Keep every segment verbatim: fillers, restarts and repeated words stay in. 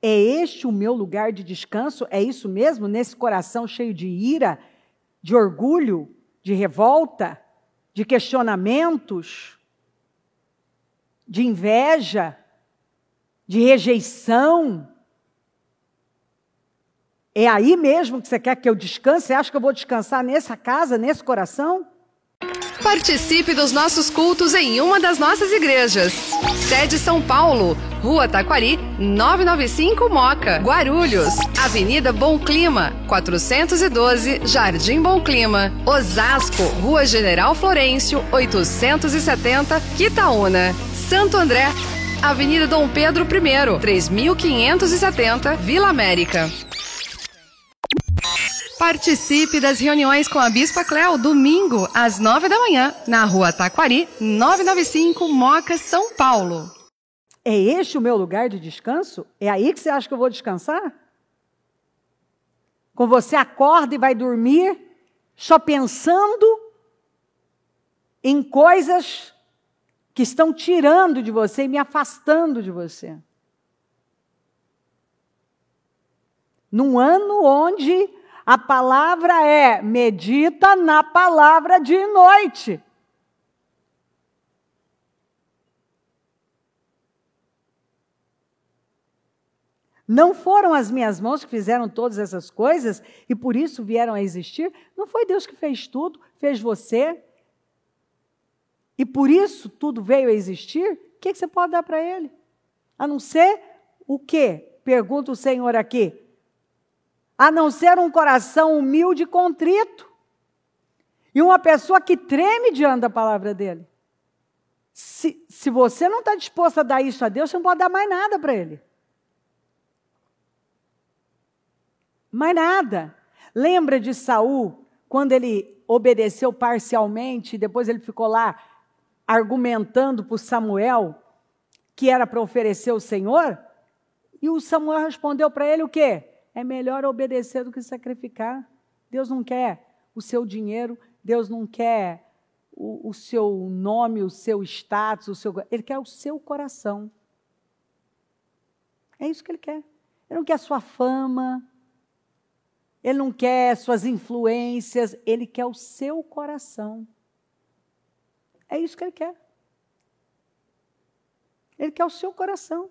É este o meu lugar de descanso? É isso mesmo? Nesse coração cheio de ira, de orgulho, de revolta, de questionamentos, de inveja, de rejeição? É aí mesmo que você quer que eu descanse? Você acha que eu vou descansar nessa casa, nesse coração? Participe dos nossos cultos em uma das nossas igrejas. Sede São Paulo, Rua Taquari, novecentos e noventa e cinco Moca. Guarulhos, Avenida Bom Clima, quatrocentos e doze, Jardim Bom Clima. Osasco, Rua General Florencio, oitocentos e setenta, Quitaúna. Santo André, Avenida Dom Pedro I, três mil quinhentos e setenta, Vila América. Participe das reuniões com a Bispa Cléo, domingo, às nove da manhã, na Rua Taquari, novecentos e noventa e cinco, Moca, São Paulo. É este o meu lugar de descanso? É aí que você acha que eu vou descansar? Quando você acorda e vai dormir, só pensando em coisas que estão tirando de você e me afastando de você. Num ano onde a palavra é, medita na palavra de noite. Não foram as minhas mãos que fizeram todas essas coisas e por isso vieram a existir? Não foi Deus que fez tudo, fez você? E por isso tudo veio a existir? O que, que você pode dar para Ele? A não ser o quê? Pergunta o Senhor aqui. A não ser um coração humilde e contrito. E uma pessoa que treme diante da palavra dEle. Se, se você não está disposto a dar isso a Deus, você não pode dar mais nada para Ele. Mais nada. Lembra de Saul, quando ele obedeceu parcialmente, depois ele ficou lá argumentando para Samuel que era para oferecer o Senhor? E o Samuel respondeu para ele o quê? É melhor obedecer do que sacrificar. Deus não quer o seu dinheiro, Deus não quer o, o seu nome, o seu status, o seu, Ele quer o seu coração. É isso que Ele quer. Ele não quer a sua fama, Ele não quer suas influências, Ele quer o seu coração. É isso que Ele quer. Ele quer o seu coração.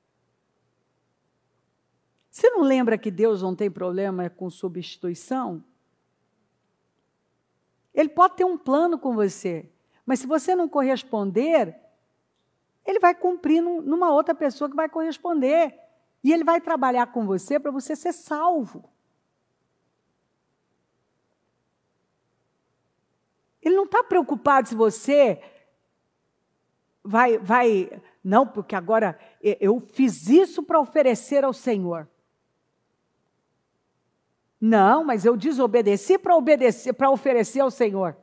Você não lembra que Deus não tem problema com substituição? Ele pode ter um plano com você, mas se você não corresponder, Ele vai cumprir num, numa outra pessoa que vai corresponder. E Ele vai trabalhar com você para você ser salvo. Ele não está preocupado se você vai, vai... Não, porque agora eu fiz isso para oferecer ao Senhor. Não, mas eu desobedeci para obedecer, para oferecer ao Senhor.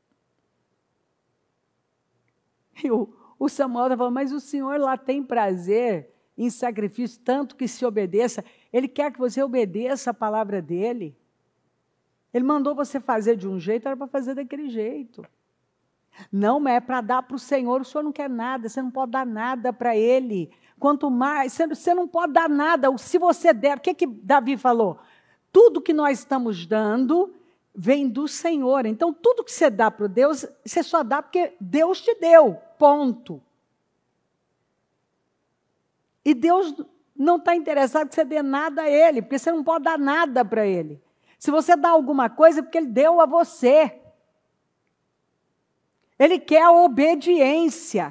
E o, o Samuel está falando, mas o Senhor lá tem prazer em sacrifício, tanto que se obedeça. Ele quer que você obedeça a palavra dEle. Ele mandou você fazer de um jeito, era para fazer daquele jeito. Não, mas é para dar para o Senhor. O Senhor não quer nada, você não pode dar nada para Ele. Quanto mais, você, você não pode dar nada. Se você der, o que, que Davi falou? Tudo que nós estamos dando vem do Senhor. Então, tudo que você dá para Deus, você só dá porque Deus te deu. Ponto. E Deus não está interessado que você dê nada a Ele, porque você não pode dar nada para Ele. Se você dá alguma coisa, é porque Ele deu a você. Ele quer a obediência.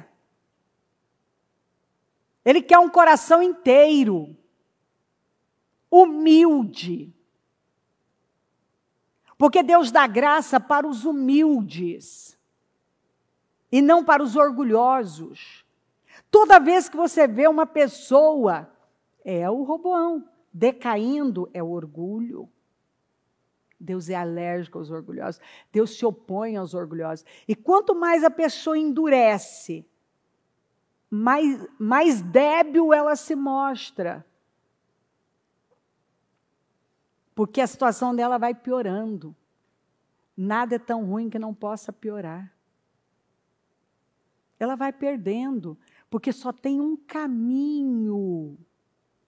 Ele quer um coração inteiro, humilde. Porque Deus dá graça para os humildes e não para os orgulhosos. Toda vez que você vê uma pessoa, é o Roboão, decaindo, é o orgulho. Deus é alérgico aos orgulhosos. Deus se opõe aos orgulhosos. E quanto mais a pessoa endurece, mais, mais débil ela se mostra. Porque a situação dela vai piorando. Nada é tão ruim que não possa piorar. Ela vai perdendo, porque só tem um caminho